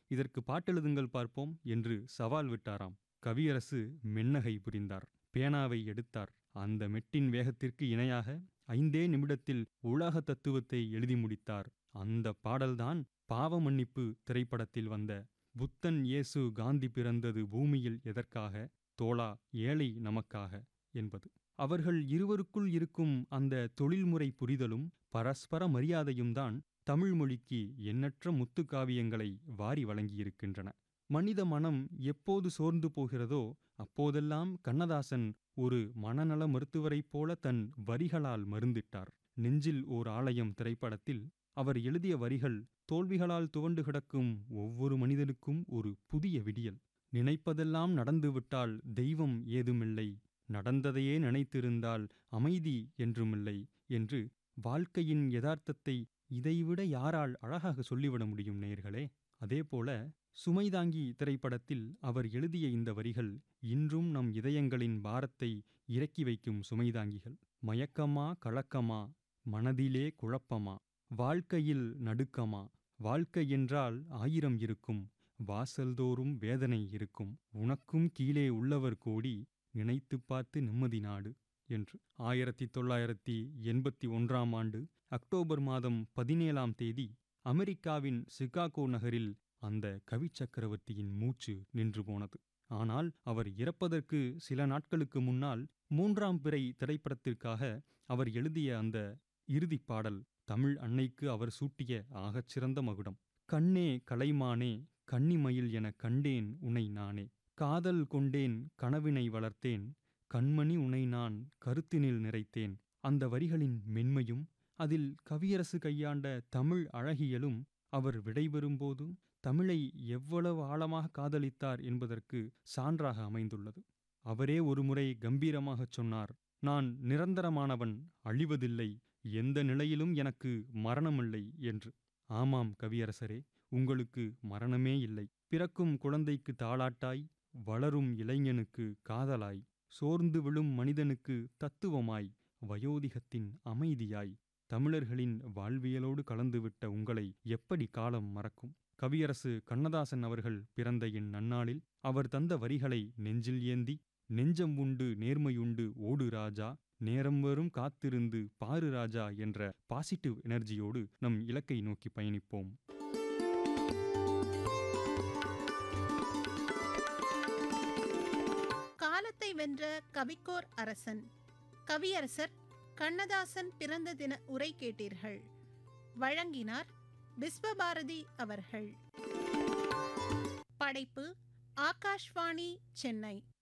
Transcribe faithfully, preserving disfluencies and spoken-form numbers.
இதற்கு பாட்டெழுதுங்கள் பார்ப்போம் என்று சவால் விட்டாராம். கவியரசு மென்னகை புரிந்தார். பேனாவை எடுத்தார். அந்த மெட்டின் வேகத்திற்கு இணையாக ஐந்தே நிமிடத்தில் உலக தத்துவத்தை எழுதி முடித்தார். அந்த பாடல்தான் பாவ மன்னிப்பு திரைப்படத்தில் வந்த புத்தன் இயேசு காந்தி பிறந்தது பூமியில் எதற்காக, தோழா ஏழை நமக்காக என்பது. அவர்கள் இருவருக்குள் இருக்கும் அந்த தொழில்முறை புரிதலும் பரஸ்பர மரியாதையும் தான் தமிழ் மொழிக்கு எண்ணற்ற முத்துக்காவியங்களை வாரி வழங்கியிருக்கின்றன. மனித மனம் எப்போது சோர்ந்து போகிறதோ அப்போதெல்லாம் கண்ணதாசன் ஒரு மனநல மருத்துவரைப் போல தன் வரிகளால் மருந்திட்டார். நெஞ்சில் ஓர் ஆலயம் திரைப்படத்தில் அவர் எழுதிய வரிகள் தோல்விகளால் துவண்டு கிடக்கும் ஒவ்வொரு மனிதனுக்கும் ஒரு புதிய விடியல். நினைப்பதெல்லாம் நடந்துவிட்டால் தெய்வம் ஏதுமில்லை, நடந்ததையே நினைத்திருந்தால் அமைதி என்றுமில்லை என்று வாழ்க்கையின் யதார்த்தத்தை இதைவிட யாரால் அழகாக சொல்லிவிட முடியும் நேயர்களே? அதேபோல சுமைதாங்கி திரைப்படத்தில் அவர் எழுதிய இந்த வரிகள் இன்றும் நம் இதயங்களின் பாரத்தை இறக்கி வைக்கும் சுமைதாங்கிகள். மயக்கமா கலக்கமா, மனதிலே குழப்பமா, வாழ்க்கையில் நடுக்கமா, வாழ்க்கை என்றால் ஆயிரம் இருக்கும், வாசல்தோறும் வேதனை இருக்கும், உனக்கும் கீழே உள்ளவர் கோடி, நினைத்து பார்த்து நிம்மதி நாடு என்று ஆயிரத்தி தொள்ளாயிரத்தி எண்பத்தி ஒன்றாம் ஆண்டு அக்டோபர் மாதம் பதினேழாம் தேதி அமெரிக்காவின் சிகாகோ நகரில் அந்த கவி சக்கரவர்த்தியின் மூச்சு நின்று போனது. ஆனால் அவர் இறப்பதற்கு சில நாட்களுக்கு முன்னால் மூன்றாம் பிறை திரைப்படத்திற்காக அவர் எழுதிய அந்த இறுதிப் பாடல் தமிழ் அன்னைக்கு அவர் சூட்டிய ஆகச்சிறந்த மகுடம். கண்ணே கலைமானே கன்னிமயில் என கண்டேன் உனை நானே, காதல் கொண்டேன் கனவினை வளர்த்தேன், கண்மணி உனை நான் கருத்தினில் நிறைத்தேன். அந்த வரிகளின் மென்மையும் அதில் கவியரசு கையாண்ட தமிழ் அழகியலும் அவர் விடைபெறும்போதும் தமிழை எவ்வளவு ஆழமாக காதலித்தார் என்பதற்கு சான்றாக அமைந்துள்ளது. அவரே ஒருமுறை கம்பீரமாகச் சொன்னார், நான் நிரந்தரமானவன், அழிவதில்லை, எந்த நிலையிலும் எனக்கு மரணமில்லை என்று. ஆமாம் கவியரசரே, உங்களுக்கு மரணமே இல்லை. பிறக்கும் குழந்தைக்கு தாலாட்டாய், வளரும் இளைஞனுக்கு காதலாய், சோர்ந்து விழும் மனிதனுக்கு தத்துவமாய், வயோதிகத்தின் அமைதியாய், தமிழர்களின் வாழ்வியலோடு கலந்துவிட்ட உங்களை எப்படி காலம் மறக்கும்? கவியரசு கண்ணதாசன் அவர்கள் பிறந்த என் நன்னாளில் அவர் தந்த வரிகளை நெஞ்சில் ஏந்தி, நெஞ்சம் உண்டு நேர்மையுண்டு ஓடு ராஜா, நேரம் வரும் காத்திருந்து பாரு ராஜா என்ற பாசிட்டிவ் எனர்ஜியோடு நம் இலக்கை நோக்கி பயணிப்போம். காலத்தை வென்ற கவிக்கோர் அரசன் கவியரசர் கண்ணதாசன் பிறந்த தின உரை கேட்டீர்கள். வழங்கினார் விஸ்வபாரதி அவர்கள். படைப்பு ஆகாஷ்வாணி சென்னை.